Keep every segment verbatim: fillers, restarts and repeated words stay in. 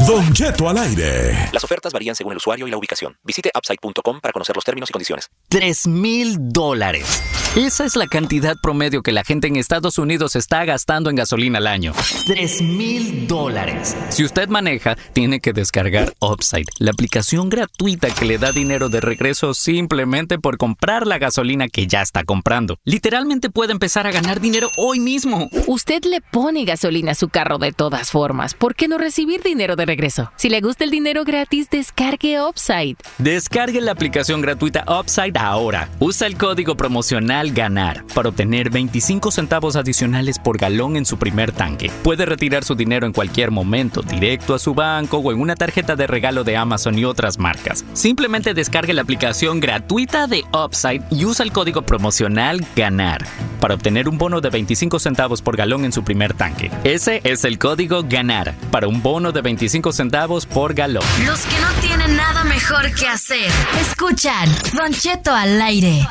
Don Cheto al aire. Las ofertas varían según el usuario y la ubicación. Visite upside punto com para conocer los términos y condiciones. Tres mil dólares. Esa es la cantidad promedio que la gente en Estados Unidos está gastando en gasolina al año. Tres mil dólares. Si usted maneja, tiene que descargar Upside, la aplicación gratuita que le da dinero de regreso simplemente por comprar la gasolina que ya está comprando. Literalmente puede empezar a ganar dinero hoy mismo. Usted le pone gasolina a su carro de todas formas. ¿Por qué no recibir dinero de regreso? Si le gusta el dinero gratis, descargue Upside. Descargue la aplicación gratuita Upside ahora. Usa el código promocional GANAR para obtener veinticinco centavos adicionales por galón en su primer tanque. Puede retirar su dinero en cualquier momento, directo a su banco o en una tarjeta de regalo de Amazon y otras marcas. Simplemente descargue la aplicación gratuita de Upside y usa el código promocional GANAR para obtener un bono de veinticinco centavos por galón en su primer tanque. Ese es el código GANAR para un bono de veinticinco centavos por galón. Los que no tienen nada mejor que hacer, escuchan Don Cheto al aire.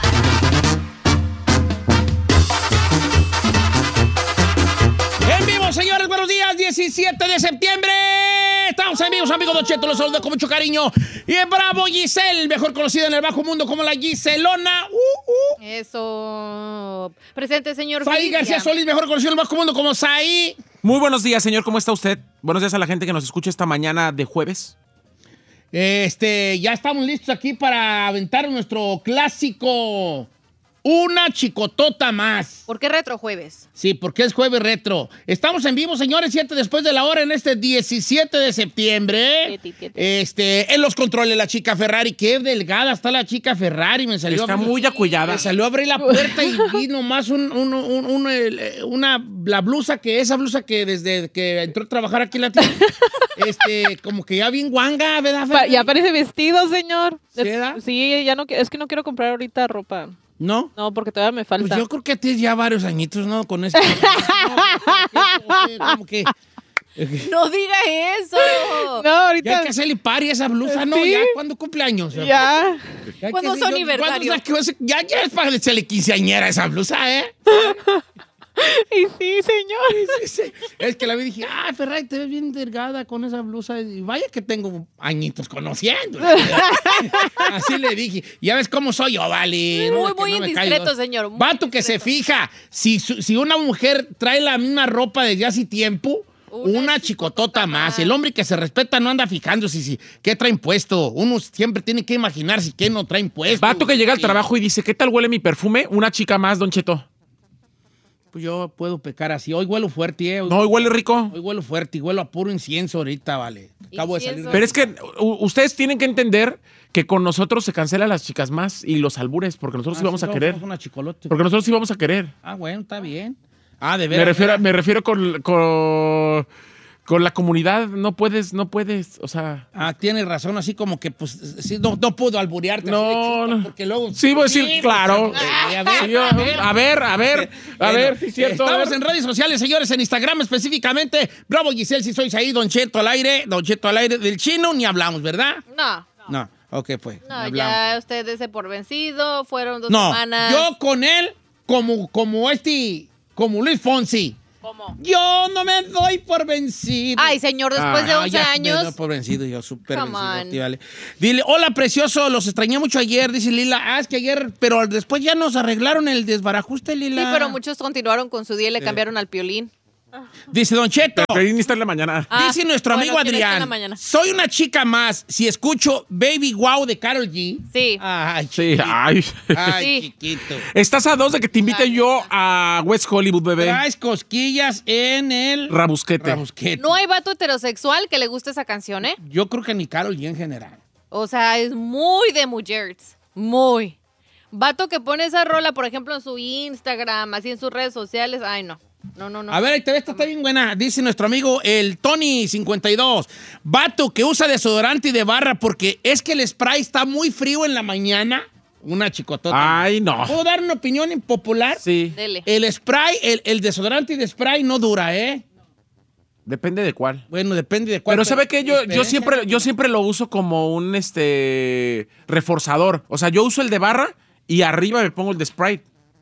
En vivo, señores, buenos días, diecisiete de septiembre. Estamos en vivo, amigos Don Cheto, los saludo con mucho cariño. Y en Bravo, Giselle, mejor conocida en el bajo mundo como la Giselona. Uh, uh. Eso. Presente, señor. Saí García Solís, mejor conocido en el bajo mundo como Saí. Muy buenos días, señor. ¿Cómo está usted? Buenos días a la gente que nos escucha esta mañana de jueves. Este, ya estamos listos aquí para aventar nuestro clásico Una Chicotota Más. ¿Por qué retro jueves? Sí, porque es jueves retro. Estamos en vivo, señores, siete después de la hora en este diecisiete de septiembre. Pieti, pieti. Este, en los controles la chica Ferrari. Qué delgada está la chica Ferrari. Me salió Está a abrir- muy acullada. Me salió a abrir la puerta y vi nomás un, un, un, un, el- una, la blusa que, esa blusa que desde que entró a trabajar aquí en la tienda, este, como que ya bien guanga, ¿verdad, Pa- Ferrari? ya parece vestido, señor. ¿Sí, verdad? Sí, ya no, qui- es que no quiero comprar ahorita ropa. ¿No? No, porque todavía me falta. Pues yo creo que tienes ya varios añitos, ¿no? Con esto. No, como que... No diga eso. No, Ya ahorita. hay que hacerle pari a esa blusa, ¿no? Sí. Ya, ¿cuándo cumpleaños? Ya. Ya hay ¿Cuándo que- es su yo- aniversario? ¿cuándo es la que- Ya, ya es para hacerle quinceañera esa blusa, ¿eh? Y sí, señor. Sí, sí. Es que la vi y dije, ah, Ferrari, te ves bien delgada con esa blusa. Y vaya que tengo añitos conociendo. Así le dije. Ya ves cómo soy yo, vale. Muy, No, que muy no me indiscreto, caigo. señor, muy Vato que se fija. Si, su- si una mujer trae la misma ropa desde hace tiempo, Una una, chicotota chicotota más. más. El hombre que se respeta no anda fijándose si, qué traen puesto. Uno siempre tiene que imaginarse qué no traen puesto. Vato que llega al Sí. trabajo y dice, ¿qué tal huele mi perfume? Una chica más, Don Cheto. Pues yo puedo pecar así. Hoy huelo fuerte, ¿eh? Hoy, No, ¿y huele rico? hoy huelo fuerte y huelo a puro incienso ahorita, vale. Acabo de salir. Incienso. Pero es que u- ustedes tienen que entender que con nosotros se cancelan las chicas más y los albures, porque nosotros sí Ah, vamos sí, a querer. somos una chicolote. Porque nosotros sí vamos a querer. Ah, bueno, está bien. Ah, de Me veras. refiero, ¿verdad? me refiero con, con, con la comunidad. No puedes, no puedes, o sea... Ah, tienes razón, así como que, pues, sí, no, no puedo alburearte. No, así de chupa, no. Porque luego... Sí, voy a decir, pues, claro. eh, a ver, Sí, yo- a ver. a ver, a ver, a Bueno, ver, sí es cierto. a Estamos ver. en redes sociales, señores, en Instagram específicamente. Bravo, Giselle, si sois ahí, Don Cheto al aire. Don Cheto al aire del chino, ni hablamos, ¿verdad? No. No, ok, pues. No, hablamos. ya usted ese por vencido. Fueron dos No, semanas. yo con él, como, como este, como Luis Fonsi. ¿Cómo? Yo no me doy por vencido. Ay, señor, después de Ah, once ya me años. doy por vencido, yo súper Come vencido. on. tío, vale. Dile, hola, precioso, los extrañé mucho ayer, dice Lila. Ah, es que ayer, pero después ya nos arreglaron el desbarajuste, Lila. Sí, pero muchos continuaron con su día y le cambiaron al piolín. Dice Don Cheto. Pero ahí ni está en la mañana. Ah, Dice nuestro bueno, amigo ¿quién está en la Adrián, mañana? soy una chica más si escucho Baby Wow de Karol G. Sí. Ay, Sí, chiquito. ay. Ay, Sí. chiquito. Estás a dos de que te invite Ay, yo a West Hollywood, bebé. Traes cosquillas en el... Rabusquete. Rabusquete. No hay vato heterosexual que le guste esa canción, ¿eh? Yo creo que ni Karol G en general. O sea, es muy de mujeres. Muy. Vato que pone esa rola, por ejemplo, en su Instagram, así en sus redes sociales. Ay, no. No, no, no. A ver, ahí te ves, esta está bien buena. Dice nuestro amigo el Tony cincuenta y dos. Vato que usa desodorante y de barra porque es que el spray está muy frío en la mañana. Una chicotota. Ay, no. ¿Puedo dar una opinión impopular? Sí. Dele. El spray, el, el desodorante y de spray no dura, ¿eh? Depende de cuál. Bueno, depende de cuál. Pero ¿sabe qué? Yo, yo, Diferencia. siempre, yo siempre lo uso como un este reforzador. O sea, yo uso el de barra y arriba me pongo el de Sprite.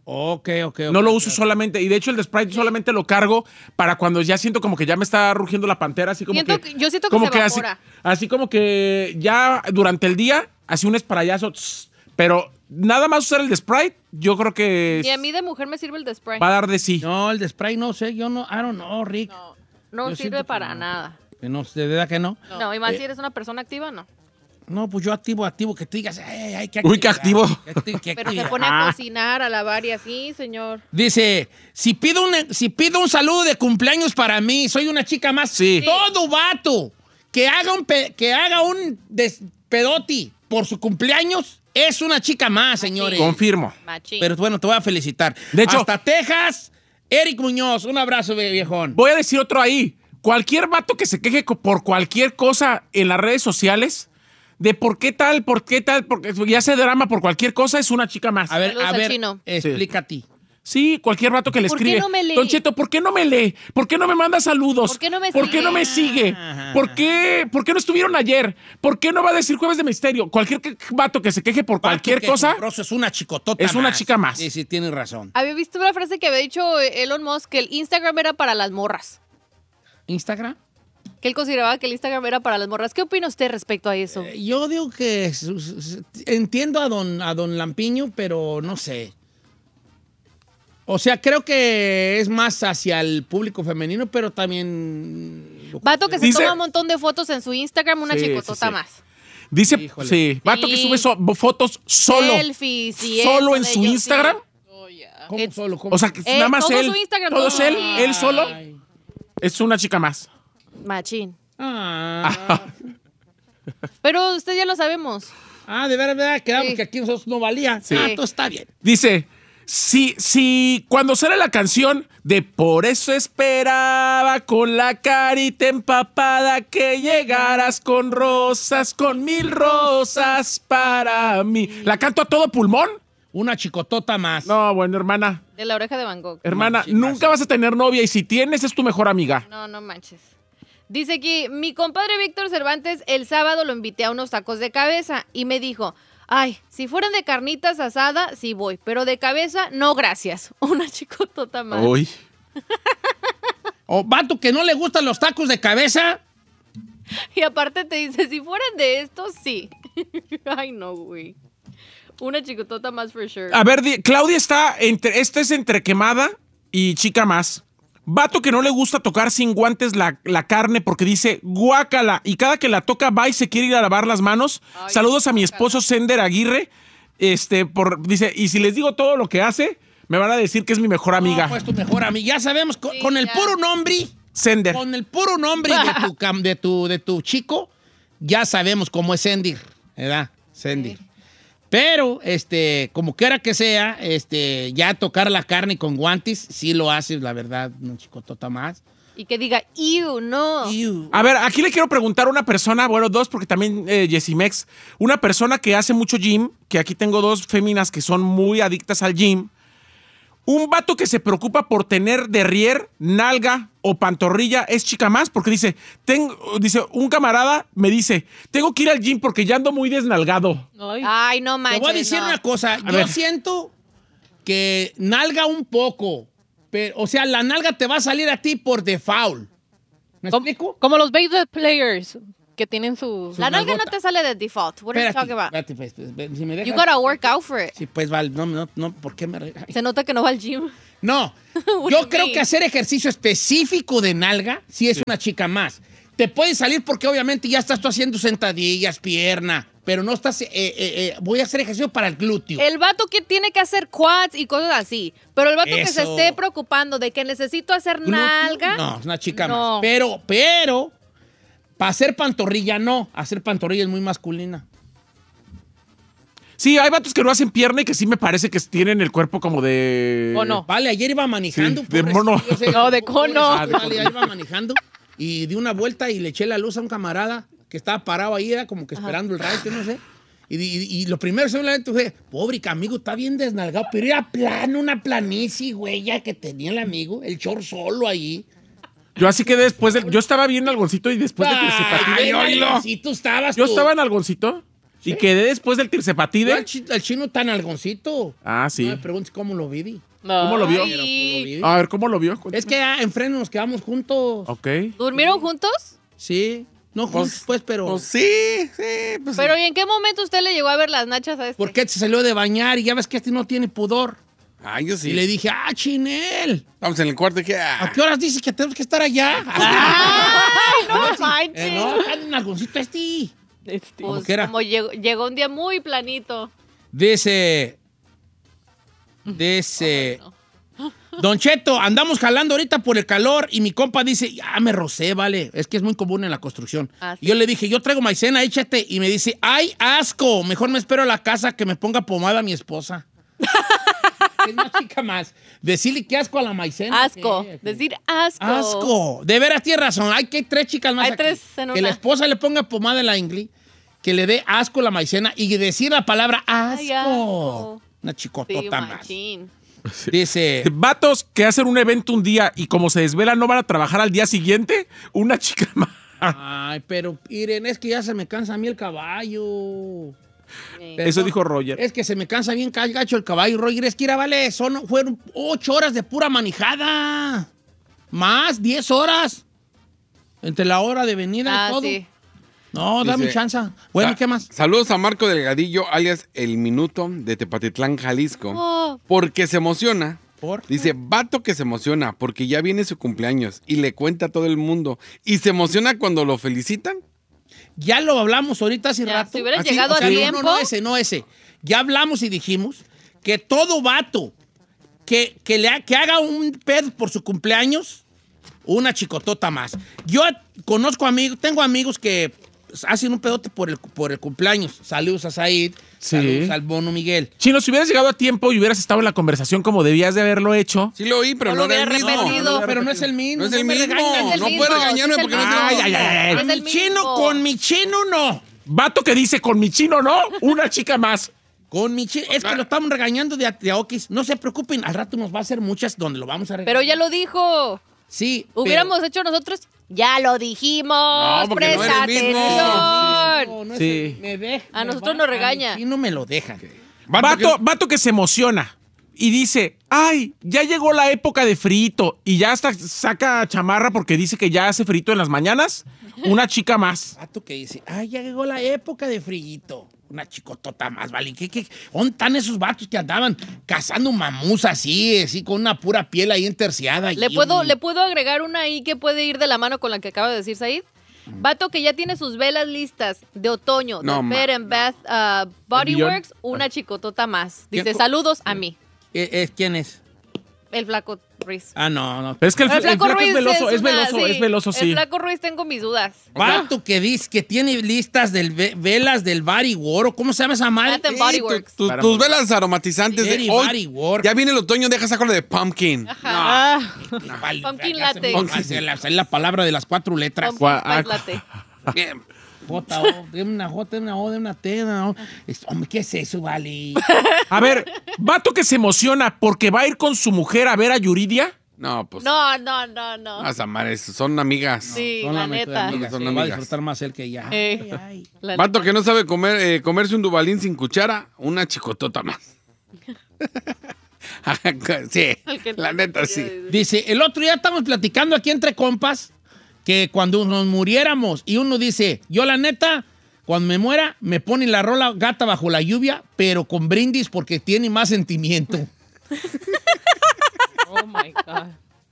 Ok, ok, ok. No lo uso ok. solamente. Y de hecho, el de Sprite solamente lo cargo para cuando ya siento como que ya me está rugiendo la pantera. Así como Siento que, que- yo siento que como se así, evapora. así como que ya durante el día, así un sprayazo. tss, Pero nada más usar el de Sprite, yo creo que Y a mí de mujer me sirve el de spray. va a dar de sí. No, el de spray no sé, yo no, I don't know, Rick. No, no Yo siento sirve que para no. nada. Que no, ¿de verdad que no? No, y más Eh, si eres una persona activa, no. No, pues yo activo, activo, que tú digas, "Ey, hay que Uy, qué activar, activo. que acti- que Pero se activar". pone Ah. a cocinar, a lavar y así, señor. Dice, si pido, un, si pido un saludo de cumpleaños para mí, soy una chica más. Sí. Todo vato que haga un, pe- que haga un despedoti por su cumpleaños es una chica más, señores. Confirmo. Machín. Pero bueno, te voy a felicitar. De hecho- hasta Texas, Eric Muñoz, un abrazo, vie- viejón. Voy a decir otro ahí. Cualquier vato que se queje co- por cualquier cosa en las redes sociales, de por qué tal, por qué tal, porque ya hace drama por cualquier cosa, es una chica más. A ver, Saludos a al ver, chino. explica a ti. Sí, cualquier vato que le ¿Por qué escribe. no me lee? Don Cheto, ¿por qué no me lee? ¿Por qué no me manda saludos? ¿Por qué no me ¿Por qué sigue? no me sigue? ¿Por qué, ¿Por qué no estuvieron ayer? ¿Por qué no va a decir Jueves de Misterio? Cualquier que- vato que se queje por cualquier Vato que cosa. comproso es una chicotota Es una más. chica más. Sí, sí, tienes razón. Había visto una frase que había dicho Elon Musk, que el Instagram era para las morras. ¿Instagram? Que él consideraba que el Instagram era para las morras. ¿Qué opina usted respecto a eso? Eh, Yo digo que su- su- su- entiendo a don, a don Lampiño, pero no sé. O sea, creo que es más hacia el público femenino, pero también... Vato que se Dice- toma un montón de fotos en su Instagram, una Sí, chicotota sí, sí. más. Dice, Híjole. sí, vato que Sí. sube so- fotos solo. Selfies y Solo eso en de su ellos, Instagram. sí. ¿Cómo It's- solo? ¿Cómo? O sea, que Eh, nada más todo él. su Instagram, todo todo es él, su- él solo. Ay. Es una chica más. Machín. Ah, Pero usted ya lo sabemos. ah, de verdad, verdad, quedamos Sí. que aquí nosotros no valía. Sí. Ah, todo está bien. Dice, si, si cuando sale la canción de Por eso esperaba con la carita empapada que llegaras con rosas, con mil rosas para mí. ¿La canto a todo pulmón? Una chicotota más. No, bueno, hermana. De la oreja de Van Gogh. Hermana, sí, nunca vas a tener novia y si tienes es tu mejor amiga. No, no manches. Dice aquí, mi compadre Víctor Cervantes, el sábado lo invité a unos tacos de cabeza y me dijo, ay, si fueran de carnitas asada, sí voy, pero de cabeza, no gracias. Una chicotota más. Uy. O vato que no le gustan los tacos de cabeza. Y aparte te dice, si fueran de estos, sí. Ay, no, güey. Una chicotota más for sure. A ver, di- Claudia está entre, esta es entre quemada y chica más. Vato que no le gusta tocar sin guantes la, la carne porque dice guácala y cada que la toca va y se quiere ir a lavar las manos. Ay, Saludos a mi guácala. esposo Sender Aguirre. Este, por, dice, y si les digo todo lo que hace, me van a decir que es mi mejor amiga. No, pues tu mejor amiga. Ya sabemos, con, Sí, con el ya. puro nombre, Sender. con el puro nombre de tu, cam- de tu, de tu chico, ya sabemos cómo es Sendir, ¿verdad? Sendir. Pero, este, como quiera que sea, este, ya tocar la carne con guantes, sí lo haces, la verdad, un chicotota más. Y que diga, ew, no. Iu. A ver, aquí le quiero preguntar a una persona, bueno, dos, porque también eh, Jessimex, una persona que hace mucho gym, que aquí tengo dos féminas que son muy adictas al gym. Un vato que se preocupa por tener derrier, nalga o pantorrilla es chica más, porque dice, tengo, dice, un camarada me dice, tengo que ir al gym porque ya ando muy desnalgado. Ay, no Te manches. voy a decir no. una cosa, yo ver. siento que nalga un poco, pero, o sea, la nalga te va a salir a ti por default. ¿Me ¿Cómo? explico? Como los baseball players que tienen su... La nalga no nalgota. te sale de default. What are you Espérate, talking about? espérate, pues, pues, si me dejas- You gotta work out for it. Sí, pues, vale, no, no, no, ¿por qué me... re- Ay. Se nota que no va al gym. No, What yo you creo mean? que hacer ejercicio específico de nalga sí es una chica más. Te puede salir porque obviamente ya estás tú haciendo sentadillas, pierna, pero no estás, eh, eh, eh, voy a hacer ejercicio para el glúteo. El vato que tiene que hacer quads y cosas así. Pero el vato que se Eso. esté preocupando de que necesito hacer ¿Glúteo? nalga. No, es una chica No. más. Pero, pero, para hacer pantorrilla no. Hacer pantorrilla es muy masculina. Sí, hay vatos que no hacen pierna y que sí me parece que tienen el cuerpo como de... ¿O no? Vale, ayer iba manejando. Sí, de pobrecito, mono. yo sé, No, de pobrecito, cono. Ah, de Vale, cono. ayer iba manejando y di una vuelta y le eché la luz a un camarada que estaba parado ahí, era como que esperando el raite, no sé. Y, y- y lo primero seguramente fue, pobre amigo, está bien desnalgado, pero era plano, una planicie, güey, ya que tenía el amigo, el short solo ahí. Yo así que después del... Yo estaba bien algoncito y después del Ay, tirsepatide... oílo. Si tú estabas Yo tú. estaba en algoncito y quedé después del Yo tirsepatide. al chi- al chino tan algoncito. Ah, sí. No me preguntes cómo lo viví. ¿Cómo lo vio? Ay. A ver, ¿cómo lo vio? Es que ah, en freno nos quedamos juntos. Ok. ¿Durmieron juntos? Sí. No juntos, pues, pero... Pues sí, sí. Pues Pero sí. ¿y en qué momento usted le llegó a ver las nachas a este? Porque se salió de bañar y ya ves que este no tiene pudor. Ay, yo sí. Y le dije, ah, Chinel, Estamos en el cuarto y que... ah. ¿a qué horas dices que tenemos que estar allá? ¡Ay, no Eh, manches! no, acá en algoncito este. Este. ¿Cómo Pues, que era? como llegó, llegó un día muy planito. Dice, dice, Don Cheto, andamos jalando ahorita por el calor y mi compa dice, ya me rocé, vale. Es que es muy común en la construcción. Ah, sí. Y yo le dije, yo traigo maicena, échate. Y me dice, ay, asco, mejor me espero a la casa que me ponga pomada mi esposa. Es una chica más. Decirle que asco a la maicena. Asco. ¿Qué? Decir asco. Asco. De veras tienes razón. Hay que tres chicas más Hay aquí. tres en Que una. la esposa le ponga pomada en la ingle, que le dé asco a la maicena y decir la palabra asco. Ay, asco. Una Sí, chicotota más. machín. Dice, Vatos que hacen un evento un día y como se desvelan no van a trabajar al día siguiente, una chica más. ay, pero miren, es que ya se me cansa a mí el caballo. Sí. Eso dijo Roger. Es que se me cansa bien ca- gacho el caballo, Roger. Es que era, vale, son, fueron ocho horas de pura manejada. Más, diez horas. Entre la hora de venida Ah, y todo. sí. No, dame Dice- chance. Bueno, Sa- ¿qué más? Saludos a Marco Delgadillo, alias El Minuto, de Tepatitlán, Jalisco. Oh. Porque se emociona. ¿Por? Dice, vato que se emociona porque ya viene su cumpleaños y le cuenta a todo el mundo. Y se emociona cuando lo felicitan. Ya lo hablamos ahorita hace Ya, rato. si hubieras Así, llegado o sea, a no, tiempo. No, no, ese, no ese. Ya hablamos y dijimos que todo vato que, que, le ha- que haga un pedo por su cumpleaños, una chicotota más. Yo conozco amigos, tengo amigos que hacen un pedote por el, por el cumpleaños. Saludos a Said, Sí. saludos al Bono Miguel. Chino, si hubieras llegado a tiempo y hubieras estado en la conversación como debías de haberlo hecho. Sí lo oí, pero No no, lo era el hubiera mismo. repetido. No, pero no es el mismo. No es el me mismo. regañes. Es el No mismo, puede regañarme es el porque no es mismo. el Ay, ay, ay, ay. Es Con el mi chino, mismo. con mi chino no. Vato que dice con mi chino, ¿no? Una chica más. Con mi chino. Es que lo estamos regañando de a, de a Okis. No se preocupen, al rato nos va a hacer muchas donde lo vamos a regañar. Pero ya lo dijo. Sí. pero- Hubiéramos hecho nosotros. Ya lo dijimos. No, porque no Presta era el mismo. atención. No, no es Sí. el- me deja, A me nosotros va- nos regaña. A mi chino me lo dejan. Vato, vato que se emociona y dice, ay, ya llegó la época de frito y ya hasta saca chamarra porque dice que ya hace frito en las mañanas. Una chica más. Vato que dice, ay, ya llegó la época de frillito. Una chicotota más, ¿vale? ¿Qué, qué? ¿Dónde están esos vatos que andaban cazando mamús así, así, con una pura piel ahí enterciada? ¿Le y puedo, un- ¿Le puedo agregar una ahí que puede ir de la mano con la que acaba de decir Said? Vato que ya tiene sus velas listas de otoño, No, de ma. Bed and Bath uh, Body Beyond. Works, una chicotota más. Dice, ¿Quién? saludos a mí, Eh, eh, ¿Quién es? el flaco Ruiz. Ah, no, no. Pero es que el, El el flaco, es veloso, es, una- veloso, sí, es veloso, El sí. flaco Ruiz tengo mis dudas. Vato que dice que tiene listas de velas del Body Works. ¿Cómo se llama esa madre? Bath and Body Sí, tu- Works. tu- Para tus morir. velas aromatizantes Very de hoy. Body Works. Ya viene el otoño, deja sacarlo de pumpkin. Ah, Vale, Pumpkin ya se me latte. va a hacer la, hacer la palabra de las cuatro letras. Pumpkin Gua- Spice ah, Latte. Bien. J, O, de una J, de una O, de una T, de una O. Es- Hombre, ¿qué es eso, vale? A ver, vato que se emociona porque va a ir con su mujer a ver a Yuridia. No, pues. No, no, no, no. Las amares, son amigas. Sí, la Solamente de neta. amigas, Son se va a amigas. disfrutar más él que ella. Eh, Ay, ay. la Vato neta. que no sabe comer, eh, comerse un dubalín sin cuchara, una chicotota más. Sí, El que- la neta sí. Dice, el otro día estamos platicando aquí entre compas que cuando nos muriéramos y uno dice, yo la neta, cuando me muera, me pone la rola Gata bajo la lluvia, pero con brindis porque tiene más sentimiento. oh my God.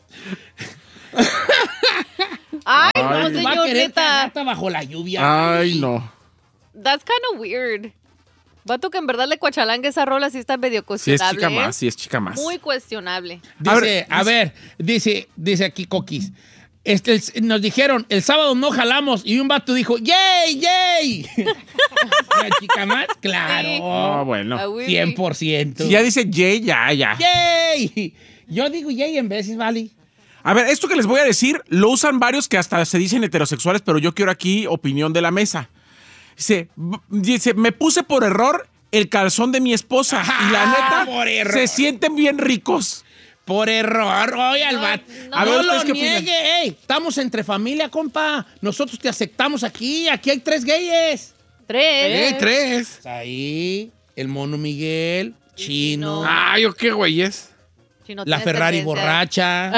Ay, no, Va a señor, querer neta. Gata bajo la lluvia. Ay, no. That's kind of weird. Vato que en verdad le cuachalangue esa rola sí está medio Sí es cuestionable. chica ¿eh? más, sí es chica más. Muy cuestionable. Dice, A ver, a ver, dice, dice aquí Coquis. Este, el- nos dijeron, el sábado no jalamos y un vato dijo, ¡yay, yay! ¿Una chica más? Claro. Sí. Ah, bueno. Ah, oui, oui. cien por ciento. Si ya dice Jay, ya, ya. ¡Yay! Yo digo yay en veces, ¿vale? A ver, esto que les voy a decir lo usan varios que hasta se dicen heterosexuales, pero yo quiero aquí opinión de la mesa. Dice, b- dice, me puse por error el calzón de mi esposa y la neta por error. se sienten bien ricos. Por error, oye, al No, vato. no. A A ver, ver, no ¿ustedes lo qué opinan? niegue, ey. Estamos entre familia, compa. Nosotros te aceptamos aquí. Aquí hay tres gayes. Tres. Eh, tres. Ahí, el mono Miguel, Chino. Ay, ¿o qué güeyes? Si no La tienes Ferrari tendencia. borracha.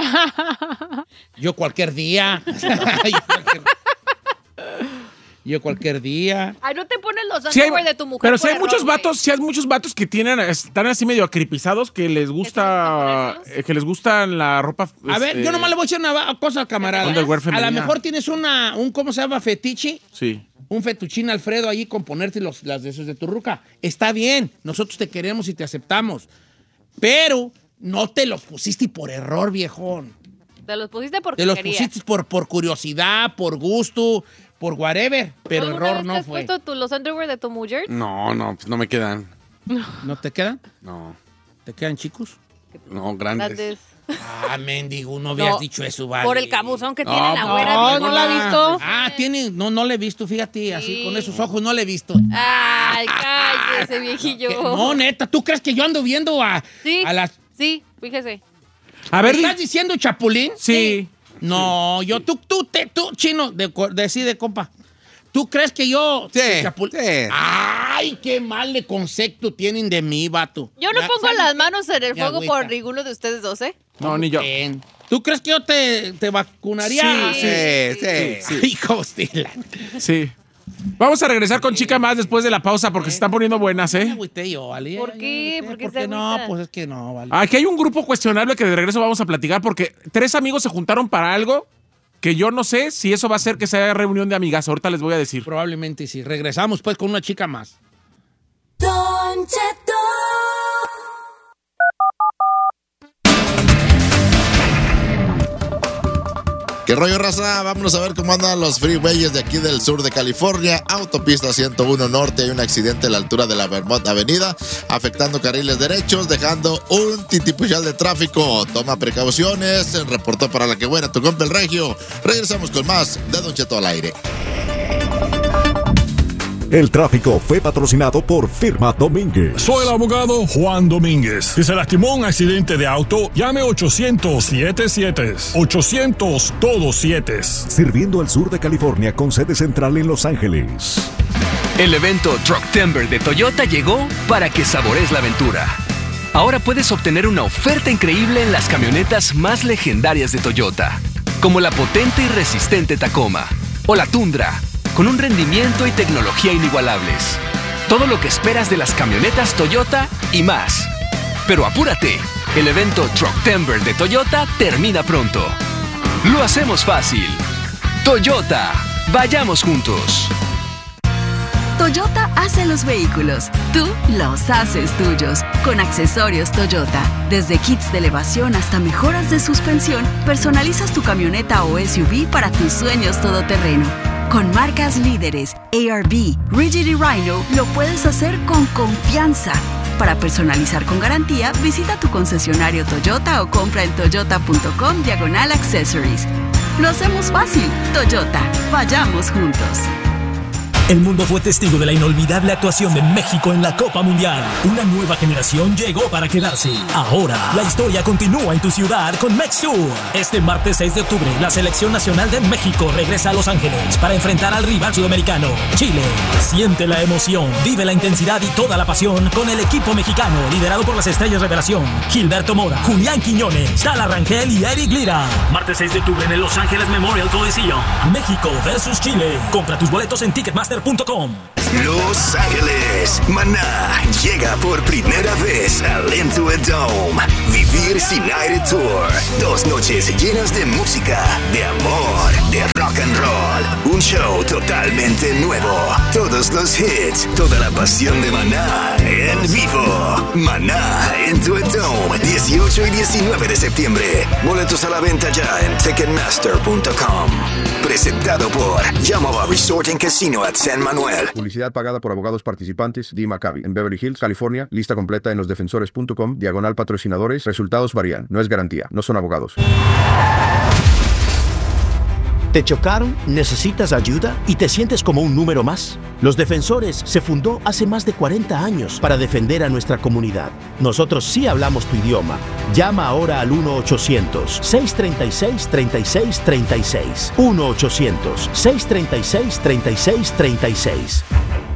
Yo cualquier día. Yo cualquier... Yo cualquier día. Ay, no te pones los Sí hay- underwear de tu mujer. pero por si hay error, muchos güey. vatos, si hay muchos vatos que tienen, están así medio acripizados, que les gusta, eh, que les gusta la ropa. A ver, este, yo nomás le voy a decir una va- cosa, camarada. Underwear A lo femenina. mejor tienes una, un, ¿cómo se llama? Fetiche. Sí. Un fetuchín Alfredo ahí con ponerte los, las de esos de tu ruca. Está bien, nosotros te queremos y te aceptamos. Pero no te los pusiste por error, viejón. Te los pusiste porque Te los querías. pusiste por, por curiosidad, por gusto, por whatever. Pero ¿Alguna error vez no te has fue. puesto tú los underwear de tu mujer? No, no, pues no me quedan. ¿No te quedan? No, ¿Te quedan chicos? no, grandes. Grandes. Ah, mendigo, no habías No, dicho eso, vale. Por el cabuzón que No, tiene la no, güera. no, viejona. no la he visto. Ah, tiene, no, no le he visto, fíjate, así Sí. con esos ojos no le he visto. Ay, cállese, viejillo. Que- No, neta, ¿tú crees que yo ando viendo a, Sí, a las... sí, fíjese. A ver, ¿Estás di- diciendo chapulín? sí. No, yo, tú, tú, te, tú, chino, de, co- de sí, de compa. ¿Tú crees que yo... Sí, chapul- sí. Ay, qué mal de concepto tienen de mí, vato. Yo no Ya, pongo ¿sabes las qué? manos en el Mi fuego agüita. por ninguno de ustedes dos, ¿eh? No, ni yo. Bien. ¿Tú crees que yo te, te vacunaría? Sí, sí, sí. Ay, hostila. Sí. Vamos a regresar con chica más después de la pausa porque se están poniendo buenas, Me ¿eh? agüité yo, ¿vale? ¿Por Ya, qué? ya me agüité. ¿Por qué ¿Por se qué no? agüita? Pues es que no, vale. Aquí hay un grupo cuestionable que de regreso vamos a platicar porque tres amigos se juntaron para algo que yo no sé si eso va a hacer que sea reunión de amigas. Ahorita les voy a decir. Probablemente sí. Regresamos pues con una chica más. Don Cheto. ¿Qué rollo, raza? Vámonos a ver cómo andan los freeways de aquí del sur de California. Autopista ciento uno Norte, hay un accidente a la altura de la Vermont Avenida, afectando carriles derechos, dejando un titipuchal de tráfico. Toma precauciones. Reportó para la que buena tu compa el Regio. Regresamos con más de Don Cheto al aire. El tráfico fue patrocinado por Firma Domínguez. Soy el abogado Juan Domínguez. Si se lastimó en un accidente de auto, llame ochocientos siete siete. ochocientos todos siete. Sirviendo al sur de California con sede central en Los Ángeles. El evento Trucktember de Toyota llegó para que saborees la aventura. Ahora puedes obtener una oferta increíble en las camionetas más legendarias de Toyota, como la potente y resistente Tacoma o la Tundra, con un rendimiento y tecnología inigualables. Todo lo que esperas de las camionetas Toyota y más. Pero apúrate, el evento Trucktember de Toyota termina pronto. Lo hacemos fácil. Toyota, vayamos juntos. Toyota hace los vehículos, tú los haces tuyos. Con accesorios Toyota, desde kits de elevación hasta mejoras de suspensión, personalizas tu camioneta o S U V para tus sueños todoterreno. Con marcas líderes, A R B, Rigid y Rhino, lo puedes hacer con confianza. Para personalizar con garantía, visita tu concesionario Toyota o compra en toyota.com diagonal accessories. Lo hacemos fácil. Toyota, vayamos juntos. El mundo fue testigo de la inolvidable actuación de México en la Copa Mundial. Una nueva generación llegó para quedarse. Ahora, la historia continúa en tu ciudad con MexTour. Este martes seis de octubre, la Selección Nacional de México regresa a Los Ángeles para enfrentar al rival sudamericano, Chile. Siente la emoción, vive la intensidad y toda la pasión con el equipo mexicano, liderado por las estrellas revelación, Gilberto Mora, Julián Quiñones, Tala Rangel y Eric Lira. Martes seis de octubre en el Los Ángeles Memorial Coliseum. México versus Chile. Compra tus boletos en ticketmaster punto com. Los Ángeles, Maná llega por primera vez al Intuit Dome. Vivir United Tour. Dos noches llenas de música, de amor, de rock and roll. Un show totalmente nuevo. Todos los hits, toda la pasión de Maná en vivo. Maná Intuit Dome, dieciocho y diecinueve de septiembre. Boletos a la venta ya en ticketmaster punto com. Presentado por Yamava Resort and Casino at San Manuel. Publicidad pagada por abogados participantes. D. Maccabi, en Beverly Hills, California. Lista completa en losdefensores punto com. Diagonal patrocinadores. Resultados varían. No es garantía. No son abogados. ¿Te chocaron? ¿Necesitas ayuda? ¿Y te sientes como un número más? Los Defensores se fundó hace más de cuarenta años para defender a nuestra comunidad. Nosotros sí hablamos tu idioma. Llama ahora al uno ochocientos, seis tres seis, tres seis tres seis. uno ochocientos, seis tres seis, tres seis tres seis.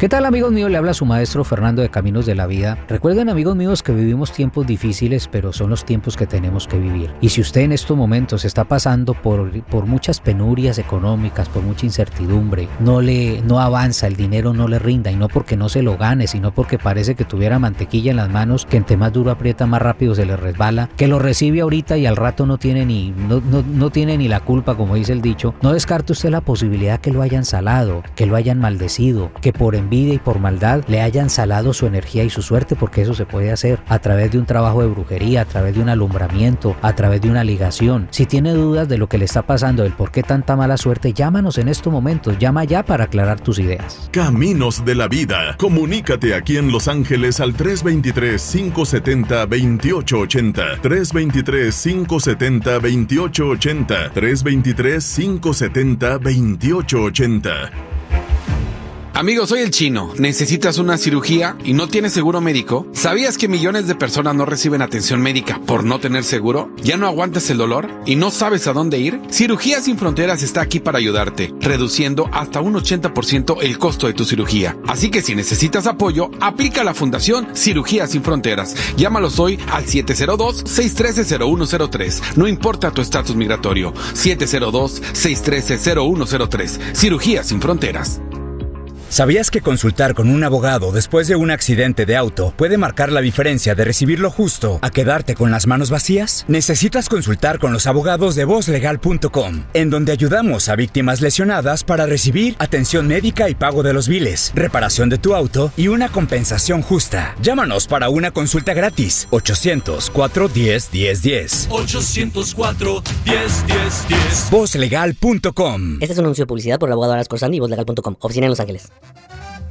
¿Qué tal, amigos míos? Le habla su maestro Fernando de Caminos de la Vida. Recuerden, amigos míos, que vivimos tiempos difíciles, pero son los tiempos que tenemos que vivir. Y si usted en estos momentos está pasando por, por muchas penurias económicas, por mucha incertidumbre, no le no avanza, el dinero no le rinda, y no porque no se lo gane, sino porque parece que tuviera mantequilla en las manos, que entre más duro aprieta, más rápido se le resbala, que lo recibe ahorita y al rato no tiene ni, no, no, no tiene ni la culpa, como dice el dicho, no descarte usted la posibilidad que lo hayan salado, que lo hayan maldecido, que por envidia y por maldad le hayan salado su energía y su suerte, porque eso se puede hacer a través de un trabajo de brujería, a través de un alumbramiento, a través de una ligación. Si tiene dudas de lo que le está pasando, del por qué tanta mala suerte, llámanos en estos momentos, llama ya para aclarar tus ideas. Caminos de la Vida. Comunícate aquí en Los Ángeles al tres dos tres, cinco siete cero, dos ocho ocho cero, tres dos tres, cinco siete cero, dos ocho ocho cero, tres dos tres, cinco siete cero, dos ocho ocho cero. Amigo, soy el Chino. ¿Necesitas una cirugía y no tienes seguro médico? ¿Sabías que millones de personas no reciben atención médica por no tener seguro? ¿Ya no aguantas el dolor y no sabes a dónde ir? Cirugías Sin Fronteras está aquí para ayudarte, reduciendo hasta un ochenta por ciento el costo de tu cirugía. Así que si necesitas apoyo, aplica a la Fundación Cirugías Sin Fronteras. Llámalos hoy al siete cero dos, seis uno tres, cero uno cero tres. No importa tu estatus migratorio. siete cero dos, seis uno tres, cero uno cero tres. Cirugías Sin Fronteras. ¿Sabías que consultar con un abogado después de un accidente de auto puede marcar la diferencia de recibir lo justo a quedarte con las manos vacías? Necesitas consultar con los abogados de voz legal punto com, en donde ayudamos a víctimas lesionadas para recibir atención médica y pago de los biles, reparación de tu auto y una compensación justa. Llámanos para una consulta gratis. ochocientos cuatro, diez, diez, diez. ochocientos cuatro, diez, diez, diez. voz legal punto com. Este es un anuncio de publicidad por el abogado Aras Corsandi y voz legal punto com. Oficina en Los Ángeles.